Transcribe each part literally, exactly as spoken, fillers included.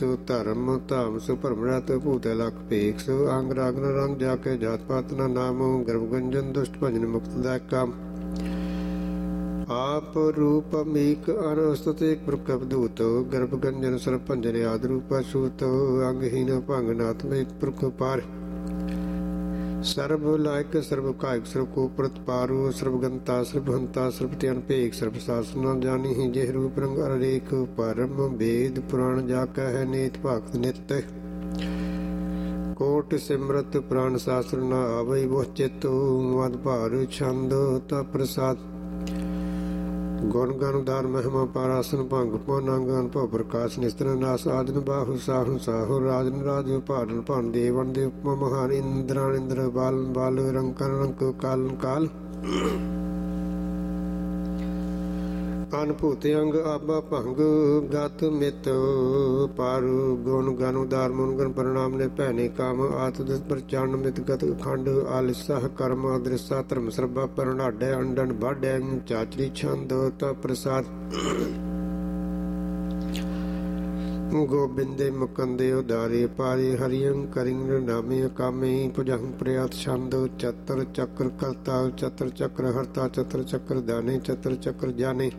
ਧਰਮ ਧਾਮ ਸੁ ਭਰਮਰਤ ਭੂਤ ਲਖ ਭੇਖ ਸੁ ਅੰਗ ਰਾਗ ਨ ਰੰਗ ਜਾ ਕੇ ਜਾਤ ਪਾਤ ਨ ਨਾਮ ਗਰਭ ਗੰਜਨ ਦੁਸ਼ਟ ਭਜਨ ਮੁਕਤ ਦਾ ਕੰਮ ਆਪ ਰੂਪ ਅਮੀਕ ਅਨਸਤਿ ਇੱਕ ਪ੍ਰਕ ਅਵਧੂਤ ਗਰਭ ਗੰਜਨ ਸਰ ਭੰਜਨ ਆਦ ਰੂਪ ਅਛੂਤ ਅੰਗਹੀਨ ਭੰਗ ਨਾਥ ਮੇ ਪ੍ਰਖ ਪਾਰ ਸਰਬ ਲਾਇਕ ਸਰਬ ਕਾਇਕ ਸਰਬ ਕੋ ਪ੍ਰਤਪਾਰੂ ਸਰਬ ਗੰਤਾ ਸਰਬ ਹੰਤਾ ਸਰਬ ਧਿਆਨ ਭੇਖ ਸਰਬ ਸਾਸਨ ਜਾਣੀ ਹੀ ਜਿਹ ਰੂਪ ਰੰਗ ਅਰੇਖ ਪਰਮ ਵੇਦ ਪੁਰਾਣ ਜਾ ਕਹਿ ਨੇਤ ਭਗਤ ਨਿਤ ਕੋਟ ਸਿਮਰਤ ਪ੍ਰਾਨ ਸਾਸਰ ਨਾ ਆਵਈ ਬਹੁ ਚਿਤ ਮਦ ਭਾਰ ਛੰਦ ਤਾ ਪ੍ਰਸਾਦ ਗੁਣ ਗਨ ਉਦਾਰ ਮਹਿਮਾ ਪਾਰਾਸਨ ਭੰਗ ਪੋਨੰਗ ਅਨੁਭਵ ਪ੍ਰਕਾਸ਼ ਨਿਸਤਰ ਨਾਸ ਆਦਨ ਬਾਹੂ ਸਾਹੂ ਸਾਹੂ ਰਾਜਨ ਰਾਜ ਭਾਰਨ ਭਾਨ ਦੇਵਨ ਦੇ ਉਪਮਾ ਮਹਾਨ ਇੰਦਰਾਨ ਇੰਦਰ ਬਾਲਨ ਬਾਲ ਰੰਕਨ ਰੰਕ ਕਾਲਨ ਕਾਲ ਅਨਭੂਤ ਅੰਗ ਆਬਾ ਭੰਗ ਗਤ ਮਿਤ ਪਾਰੂ ਗੁਣ ਗਨ ਉਦਾਰ ਮੁਨ ਗਨ ਪ੍ਰਣਾਮ ਨੇ ਭੈਨੇ ਕਾਮ ਆਤਦ ਪ੍ਰਚੰਡ ਮਿਤ ਗਤ ਖੰਡ ਆਲਿਸਾ ਕਰਮ ਦ੍ਰਿਸ਼ਾ ਧਰਮ ਸਰਬਾ ਪਰਣਾਡੈ ਅੰਡਨ ਬਾਡੈ ਚਾਚਰੀ ਛੰਦ ਤਾ ਪ੍ਰਸਾਦ ਗੋਬਿੰਦੇ ਮੁਕੰਦੇ ਉਦਾਰੇ ਪਾਰੇ ਹਰਿਯੰ ਕਰਿੰਗ ਨਾਮੇ ਕਾਮੇ ਭੁਜੰ ਪ੍ਰਿਆਤ ਛੰਦ ਚਤਰ ਚੱਕਰ ਕਰਤਾ ਚਤਰ ਚੱਕਰ ਹਰਤਾ ਚਤਰ ਚੱਕਰ ਦਾਨੇ ਚਤਰ ਚੱਕਰ ਜਾਣੇ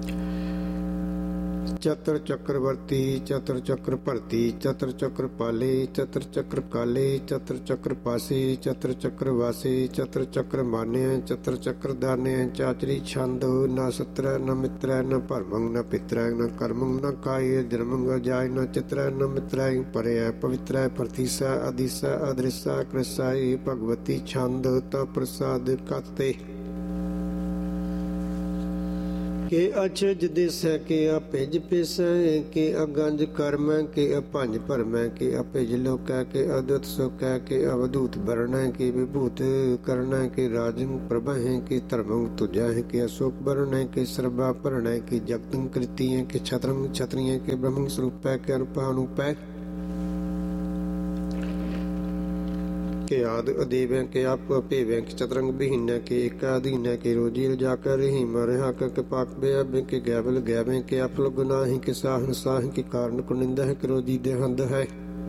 ਚਤਰ ਚੱਕਰਵਰਤੀ ਚਤਰ ਚੱਕਰ ਭਰਤੀ ਚਤਰ ਚੱਕਰ ਪਾਲੇ ਚਤਰ ਚੱਕਰ ਕਾਲੇ ਚਤਰ ਚੱਕਰ ਪਾਸੇ ਚਤਰ ਚੱਕਰ ਵਾਸੇ ਚਤਰ ਚੱਕਰ ਮਾਨਿਆ ਚਤਰ ਚੱਕਰ ਦਾਨਿਆ ਚਾਚਰੀ ਛੰਦ ਨਾ ਸਤਰੈ ਨ ਮਿਤਰੈ ਨ ਭਰਮੰ ਨ ਪਿਤਰੈ ਨ ਕਰਮੰ ਨ ਕਾਇ ਧਰਮੰ ਜਾਇ ਨ ਚਿਤਰੈ ਨ ਮਿਤਰੈ ਪਰਿਐ ਪਵਿੱਤਰੈ ਪ੍ਰਤੀਸਾ ਅਦੀਸਾ ਅਦ੍ਰਿਸਾ ਕ੍ਰਿਸਾਈ ਭਗਵਤੀ ਛੰਦ ਤਾ ਪ੍ਰਸਾਦ ਕਤੇ ਕੇ ਅਛਜ ਦਿਸੈ ਕੇ ਅਭਿਜ ਪਿਸੈ ਕੇ ਅਗੰਜ ਕਰਮੈ ਕੇ ਅਭੰਜ ਭਰਮੈ ਕੇ ਅਭਿਜ ਲੋਕੈ ਕੇ ਅਦੁੱਤ ਸੁਖੈ ਕੇ ਅਵਧੂਤ ਵਰਣੈ ਕੇ ਵਿਭੂਤ ਕਰਨੈ ਕੇ ਰਾਜੰ ਪ੍ਰਭਹਿ ਕੇ ਧਰਮੰ ਤੁਜੈ ਕੇ ਅਸੁਖ ਵਰਣੈ ਕੇ ਸਰਬਾ ਭਰਣੈ ਕੇ ਜਗਤੰ ਕ੍ਰਿਤੀਐ ਕੇ ਛਤਰੰ ਛਤਰੀਐ ਕੇ ਬ੍ਰਹਮੰ ਸਰੂਪੈ ਕੇ ਅਨੁਪਾ ਅਨੂਪੈ के आद अदेवै के आप भेवै के चतरंग बिहीनै के एक अधीनै के रोजी जाकर रही मरहा के पाक बेअबे के गैबल गैबे के अपल गुनाहि के साहन साह के कारण कुनिंदा है के रोजी देहंद है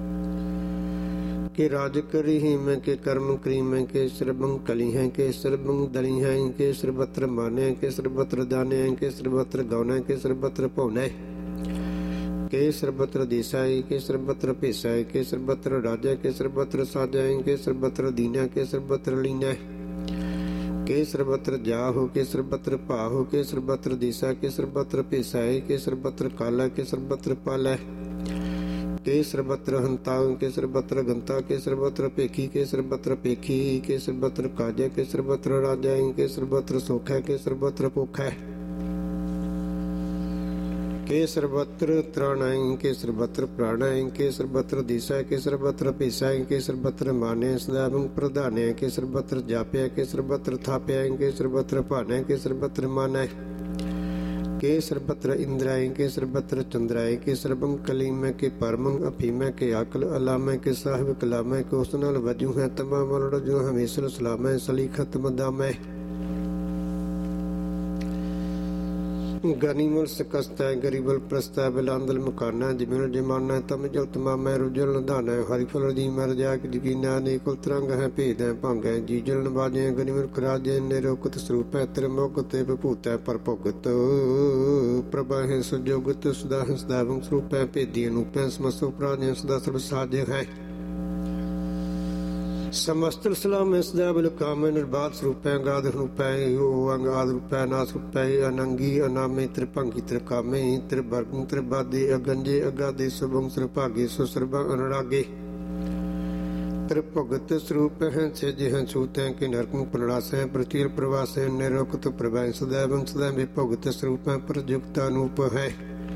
के राज करी में के कर्म क्रीम के श्रबंग कली हैं के श्रबंग दली हैं के श्रबत्र माने के श्रबत्र दाने के श्रबत्र गौने के श्रबत्र पौने के सर्वत्र देसाई के सर्वत्र पेसाई के सर्वत्र राजा के सर्वत्र साजाई के सर्वत्र दीना के सर्वत्र लीना के सर्वत्र जाहो के सर्वत्र पाहो के सर्वत्र देसा के सर्वत्र पेसाई के सर्वत्र काला के सर्वत्र पाला के सर्वत्र हंताओं के सर्वत्र गंता के सर्वत्र पेखी के सर्वत्र पेखी के सर्वत्र काजा के सर्वत्र राजा के सर्वत्र सोखा के सर्वत्र पोखा के सर्वत्र त्राणाय के सर्वत्र प्राणाय के सर्वत्र दिशा के सर्वत्र पेशाय के सर्वत्र माने सदावं प्रधानय के सर्वत्र जाप्य के सर्वत्र थाप्य के सर्वत्र पानय के सर्वत्र मानय के सर्वत्र इंद्राय के सर्वत्र चंद्राय के सर्वं कलीमय के परमं अफीमय के आकल अलामय के साहिब कलामय के उसनल वजू है तमाम वरड जो हमेशा सलामय सलीखत मदामय गनीमुल सकस्ता गरीबल प्रस्ता बिलांदल मकाना जमील जमाना तम जल तमाम रुजल नदाना हरिफल रजी मर जाक जकीना नेकुल तरंग है भेद है भंग है जीजल नबाजे गनीमुल कराजे निरोकत स्वरूप है त्रिमोकत विभूत है पर भुगत प्रभा है सुजोगत सदा है सदावं स्वरूप है भेदी अनूप है समस्त प्राण सदा सर्व साज है समस्त सलाम सदा बल काम निर्बाध स्वरूपै गाद रूपै अंग आद रूपै नास रूपै अनंगी अनामे त्रिभंगी त्रिकामे त्रिवर्ग त्रिबादे अगंजे अगादे सुभंग सुरभागे सुसरभा अनुरागे त्रिभुगत स्वरूप है सिज है छूत है कि नरक प्रणास है प्रचील प्रवास है निरोकत प्रभै सदैव सदैव भुगत स्वरूप है प्रयुक्त अनूप है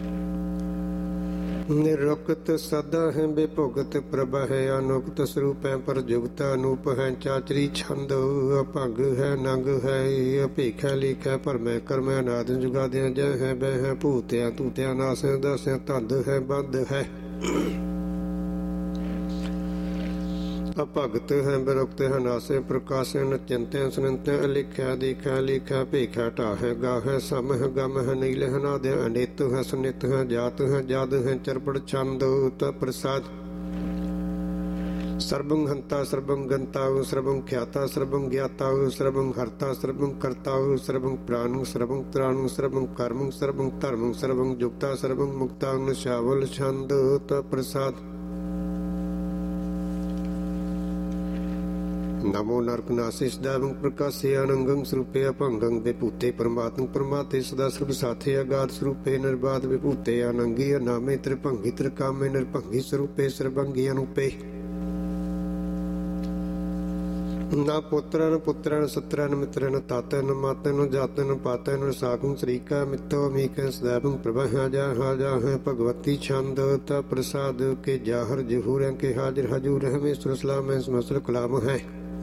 निरुक्त सदा है बेभुगत प्रभ है अनुक्त स्वरूप है प्रयुक्त अनूप है चाचरी छंद अभंग है नंग है अभेख है लेख है भरमै कर्म अनाद जुगादे जय है बह है भूत्या तूत्या नास है दस है धंद है बंद है अभगत है बिरुक्त है नासे प्रकाश न चिंत्य सुनते लिख्या दिख्या लिख्या भेख्या ढाह गाह सम है गम है नील है नाद अनित है सुनित है जात है जाद है चरपड़ छंद प्रसाद सर्वं हंता सर्वं गंताऊ सर्वं ख्याता सर्वं ज्ञाताऊ सर्वं हर्ता सर्वं कर्ताऊ सर्वं प्राणु सर्वं त्राणु सर्वं कर्मं सर्वं धर्मं सर्वं जुक्ता सर्वं मुक्ता शावल छंद प्रसाद। नमो नरकनाशिष दैवं प्रकाशे अनंगं स्वरूपे अभंगं विभूते परमात्म परमाते सदा सर्व साथे अगाध स्वरूपे निर्बाध विभूते अनंगी अनामे त्रिभंगी त्रिकामे निर्भंगी स्वरूपे सर्वंगी अनुपे न पुत्रन पुत्रन सत्रन मित्रन तातन मातन जातन पातन सागं श्रीका मित्तो मीक सदैवं प्रभह जा हाजा है भगवती छंद ता प्रसाद के जाहर जहूर के हाजिर हजूर है में सुरसलाम समसल कलाम है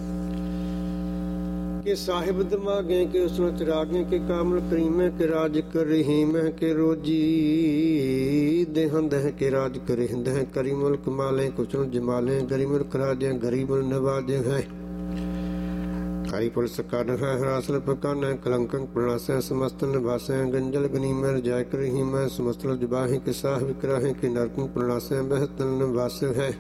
के साहिब दिमागे के उसमें चिरागे के कामल करीमे के राज कर रहीम है के रोजी देहंद है के राज कर हिंद है करीमुल कमाले कुचल जमाले गरीमुल कराजे गरीबुल नवाजे है हरिपुर सकान है हरासल पकान है कलंकं प्रणास है समस्त निवास है गंजल गनीम जय कर रहीम है समस्त जुबाहे के साह विक्राहे के नरकं प्रणास है बहतल निवास है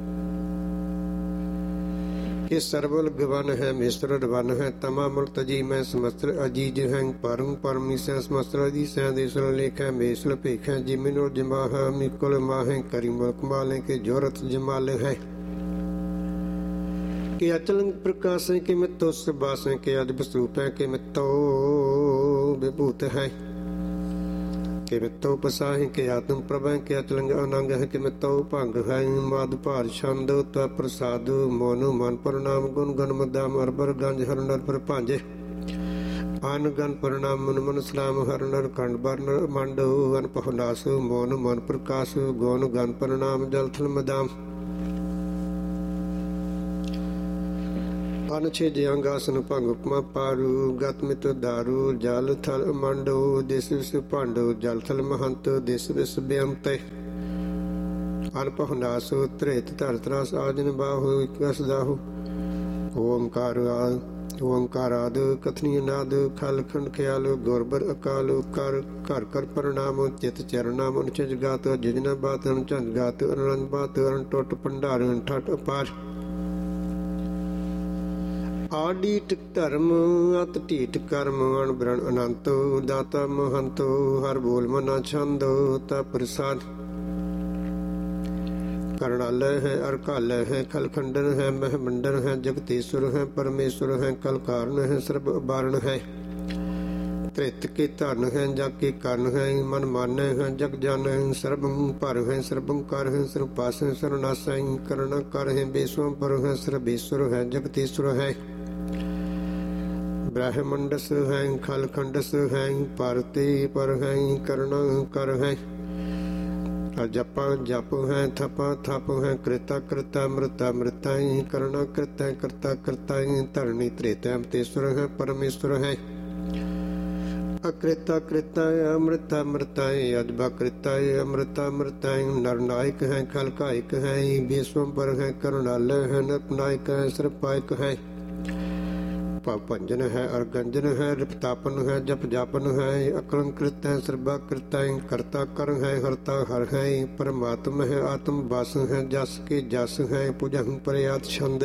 के सरबल गवन है मिश्र वन है तमामुल तजी में समस्त्र अजीज है परम परमी से समस्त्र अजी से देशल लेख है मेसल पेख है जिमिनो जमा है मिकुल माह करीमुल कमाले के जोरत जमाल है के अचलंग प्रकाश है के मित्तो सुबास है के अजब स्वरूप है के मित्तो विभूत है के मित्तो पसाह के आत्म प्रभ के अचलंग अनंग है के मित्तो भंग है माद भार छंद त्व प्रसाद मोन मन प्रणाम गुण गण मदाम अरबर गंज हर नर पर भांजे अन गण प्रणाम मन मन सलाम हर नर खंड बरन मंड अन पहनास मोन मन प्रकाश गुण गण प्रणाम जल थल मदाम अन छे जंगासन भंग उपमा पारू गत मित दारू जल थल मंडो देश विश भांडो जल थल महंत देश विश बेअंत अन पहनास त्रेत धर त्रास आजन बाहु इकस दाहु ओंकार आद ओंकार आद कथनी नाद खल खंड ख्याल गुरबर अकाल कर कर कर प्रणाम चित चरणा मन छिज गात जिजना बात चंद गात अनंद बात अन टुट भंडार ठट अपार आडीट धर्म अत ढीठ कर्म अणबरण अनंतो दाता महंतो हर बोल मना छंदो ता प्रसाद करणालय है अरकालय है खलखंडन है महमंडन है जगतीश्वर है परमेश्वर है कल कारण है सर्व बारण है त्रित के धन है जग के कर्ण है मन मान है जग जान है सर्वं पर है सर्वं कर है सर्वपास है सर्वनाश है करण कर है बेस्वं पर है सर्वेश्वर है जगतीश्वर है ब्रह्मंडस है खलखंडस है परते पर है कर्ण कर है जप जप है थप थप है कृता कृता मृता मृता कर्ण कृता करता करता धरणी त्रेता तेश्वर है परमेश्वर है अकृता कृता अमृता मृता अजबा कृता अमृता मृता नरनायक है खलकायक है विश्वम्बर है करुणालय है नरनायक है सर्पायक है भंजन है अर्गंजन है रिपतापन है जप जापन है अकलंकृत है सर्वाकृत है कर्ता कर है हरता हर है परमात्मा है आत्म वास है जस के जस है पूजन प्रयात छंद